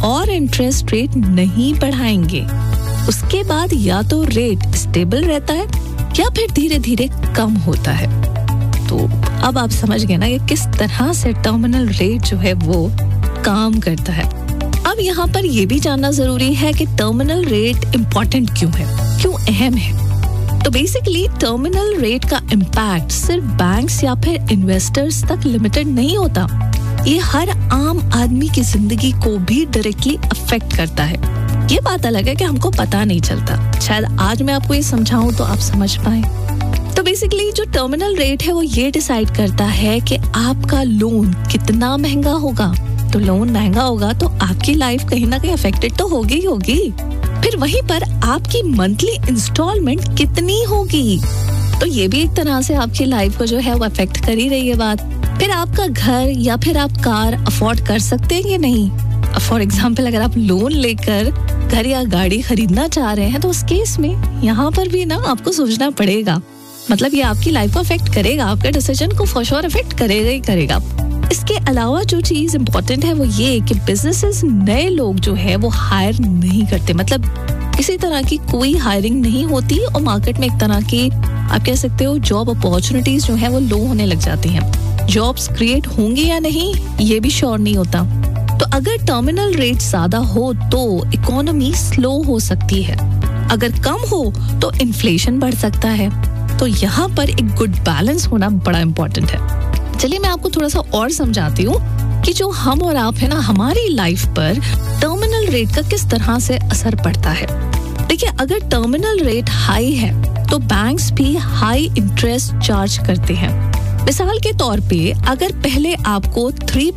और interest rate नहीं बढ़ाएंगे। उसके बाद या तो रेट स्टेबल रहता है या फिर धीरे धीरे कम होता है। तो अब आप समझ गए ना कि किस तरह से टर्मिनल रेट जो है वो काम करता है। अब यहाँ पर ये भी जानना जरूरी है कि टर्मिनल रेट इम्पोर्टेंट क्यों है, क्यों अहम है। तो बेसिकली टर्मिनल रेट का इम्पैक्ट सिर्फ बैंक्स या फिर इन्वेस्टर्स तक लिमिटेड नहीं होता, ये हर आम आदमी की जिंदगी को भी डायरेक्टली अफेक्ट करता है। ये बात अलग है कि हमको पता नहीं चलता, शायद आज मैं आपको ये समझाऊं तो आप समझ पाए। तो बेसिकली जो टर्मिनल रेट है वो ये डिसाइड करता है कि आपका लोन कितना महंगा होगा। तो लोन महंगा होगा तो आपकी लाइफ कहीं ना कहीं अफेक्टेड तो होगी ही होगी। फिर वहीं पर आपकी मंथली इंस्टॉलमेंट कितनी होगी, तो ये भी एक तरह से आपकी लाइफ को जो है वो अफेक्ट कर ही रही है बात। फिर आपका घर या फिर आप कार अफोर्ड कर सकते हैं या नहीं। फॉर एग्जाम्पल अगर आप लोन लेकर घर या गाड़ी खरीदना चाह रहे हैं तो उस केस में यहाँ पर भी ना आपको सोचना पड़ेगा। मतलब ये आपकी लाइफ को अफेक्ट करेगा, आपके डिसीजन को फॉर श्योर अफेक्ट करेगा ही करेगा। इसके अलावा जो चीज इम्पोर्टेंट है वो ये कि बिजनेसेस नए लोग जो है वो हायर नहीं करते, मतलब किसी तरह की कोई हायरिंग नहीं होती और मार्केट में एक तरह की आप कह सकते हो जॉब अपॉर्चुनिटीज जो है वो लो होने लग जाती हैं। जॉब्स क्रिएट होंगी या नहीं ये भी श्योर नहीं होता। तो अगर टर्मिनल रेट ज्यादा हो तो इकोनॉमी स्लो हो सकती है, अगर कम हो तो इन्फ्लेशन बढ़ सकता है। तो यहाँ पर एक गुड बैलेंस होना बड़ा इम्पोर्टेंट है। चलिए मैं आपको थोड़ा सा और समझाती हूँ कि जो हम और आप है ना, हमारी लाइफ पर टर्मिनल रेट का किस तरह से असर पड़ता है। देखिए अगर टर्मिनल रेट हाई है तो बैंक्स भी हाई इंटरेस्ट चार्ज करते हैं। मिसाल के तौर पे अगर पहले आपको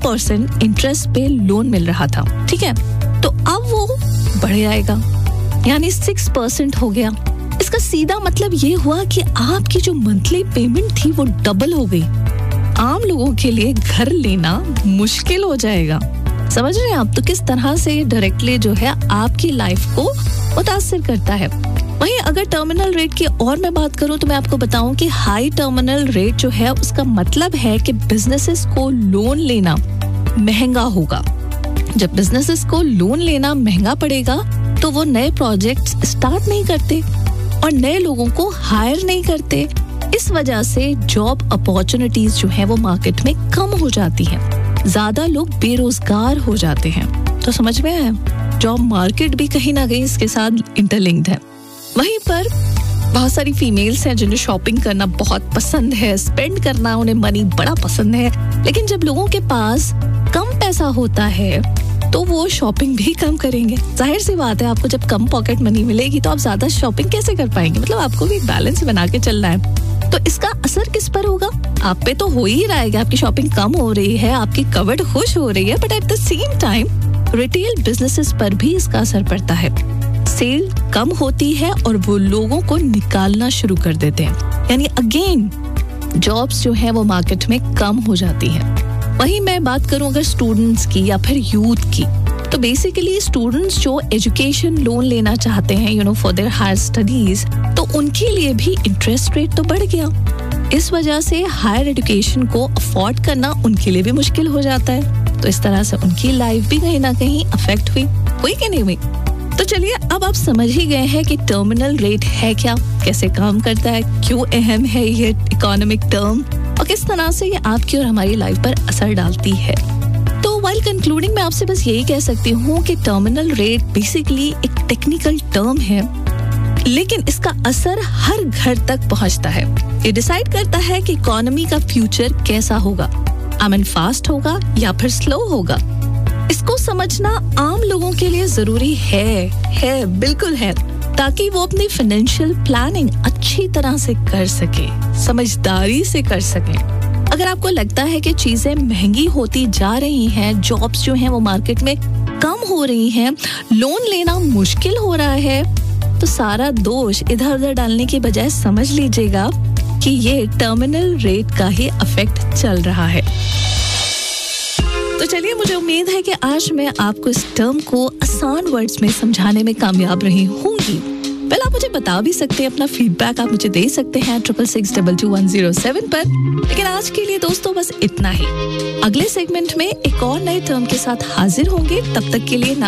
3% इंटरेस्ट पे लोन मिल रहा था, ठीक है, तो अब वो बढ़ जाएगा यानी 6% हो गया। इसका सीधा मतलब ये हुआ कि आपकी जो मंथली पेमेंट थी वो डबल हो गई। आम लोगों के लिए घर लेना मुश्किल हो जाएगा। समझ रहे हैं आप? तो किस तरह से ये डायरेक्टली जो है आपकी लाइफ को मुतासिर करता है। वहीं अगर टर्मिनल रेट की और मैं बात करूं तो मैं आपको बताऊं कि हाई टर्मिनल रेट जो है उसका मतलब है कि बिजनेसेस को लोन लेना महंगा होगा। जब बिजनेसेस को लोन लेना महंगा पड़ेगा तो वो नए प्रोजेक्ट्स स्टार्ट नहीं करते और नए लोगों को हायर नहीं करते। इस वजह से जॉब अपॉर्चुनिटीज जो है वो मार्केट में कम हो जाती हैं, ज्यादा लोग बेरोजगार हो जाते हैं। तो समझ में आया, जॉब मार्केट भी कहीं ना कहीं इसके साथ इंटरलिंक्ड है। वहीं पर बहुत सारी फीमेल्स हैं जिन्हें शॉपिंग करना बहुत पसंद है, स्पेंड करना उन्हें मनी बड़ा पसंद है। लेकिन जब लोगों के पास कम पैसा होता है तो वो शॉपिंग भी कम करेंगे। जाहिर सी बात है, आपको जब कम पॉकेट मनी मिलेगी तो आप ज्यादा शॉपिंग कैसे कर पाएंगे। मतलब आपको भी एक बैलेंस बना के चलना है। तो इसका असर किस पर होगा? आप पे तो हो ही रहा है कि आपकी शॉपिंग कम हो रही है, आपकी कवर्ड खुश हो रही है, but at the same time retail businesses पर भी इसका असर पड़ता है। सेल कम होती है और वो लोगों को निकालना शुरू कर देते हैं, यानी अगेन जॉब्स जो है वो मार्केट में कम हो जाती हैं। वहीं मैं बात करूं अगर स्टूडेंट्स की या फिर यूथ की, तो बेसिकली स्टूडेंट्स जो एजुकेशन लोन लेना चाहते हैं फॉर देयर हायर स्टडीज, तो उनके लिए भी इंटरेस्ट रेट तो बढ़ गया। इस वजह से हायर एजुकेशन को अफोर्ड करना उनके लिए भी मुश्किल हो जाता है। तो इस तरह से उनकी लाइफ भी कहीं ना कहीं अफेक्ट हुई कि नहीं हुई। तो चलिए अब आप समझ ही गए हैं कि टर्मिनल रेट है क्या, कैसे काम करता है, क्यों अहम है ये इकोनॉमिक टर्म और किस तरह से ये आपकी और हमारी लाइफ पर असर डालती है। तो व्हाइल कंक्लूडिंग मैं आपसे बस यही कह सकती हूँ कि टर्मिनल रेट बेसिकली एक टेक्निकल टर्म है, लेकिन इसका असर हर घर तक पहुंचता है। ये डिसाइड करता है कि इकोनॉमी का फ्यूचर कैसा होगा, फास्ट होगा या फिर स्लो होगा। इसको समझना आम लोगों के लिए जरूरी है, बिल्कुल है, ताकि वो अपनी फाइनेंशियल प्लानिंग अच्छी तरह से कर सके, समझदारी से कर सके। अगर आपको लगता है कि चीजें महंगी होती जा रही हैं, जॉब्स जो हैं वो मार्केट में कम हो रही हैं, लोन लेना मुश्किल हो रहा है, तो सारा दोष इधर उधर डालने की बजाय समझ लीजिएगा कि ये टर्मिनल रेट का ही इफेक्ट चल रहा है। तो चलिए, मुझे उम्मीद है कि आज मैं आपको इस टर्म को आसान वर्ड्स में समझाने में कामयाब रही होंगी। पहले आप मुझे बता भी सकते हैं, अपना फीडबैक आप मुझे दे सकते हैं 66622107 पर। लेकिन आज के लिए दोस्तों बस इतना ही। अगले सेगमेंट में एक और नए टर्म के साथ हाजिर होंगे। तब तक के लिए